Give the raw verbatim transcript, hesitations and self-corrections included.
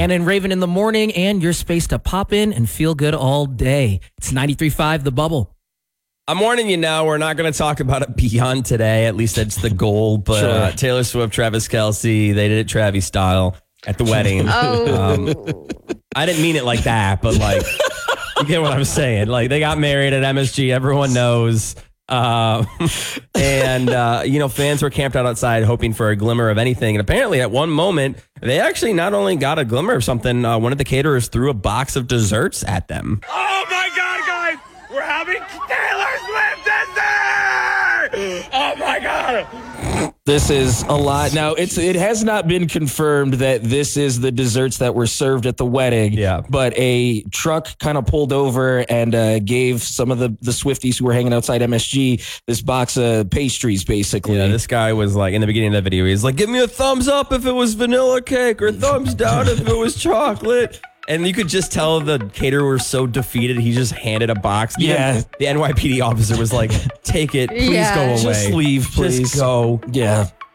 Hannah and Raven in the morning, and your space to pop in and feel good all day. It's ninety-three point five The Bubble. I'm warning you now, we're not going to talk about it beyond today. At least that's the goal. But Sure. uh, Taylor Swift, Travis Kelce, they did it Travis style at the wedding. Oh. Um, I didn't mean it like that, but like, you get what I'm saying. Like, they got married at M S G. Everyone knows. Uh, and, uh, you know, fans were camped out outside hoping for a glimmer of anything. And apparently at one moment, they actually not only got a glimmer of something, uh, one of the caterers threw a box of desserts at them. Oh my God, guys! We're having Taylor Swift dessert! Oh my God! This is a lot. Now, it's it has not been confirmed that this is the desserts that were served at the wedding. Yeah. But a truck kind of pulled over and uh, gave some of the, the Swifties who were hanging outside M S G this box of pastries, basically. Yeah, this guy was like, in the beginning of the video, he's like, give me a thumbs up if it was vanilla cake or thumbs down if it was chocolate. And you could just tell the caterer was so defeated, he just handed a box. Even Yeah. the N Y P D officer was like, take it, please Yeah. go away. Just leave, please. Just go. Yeah.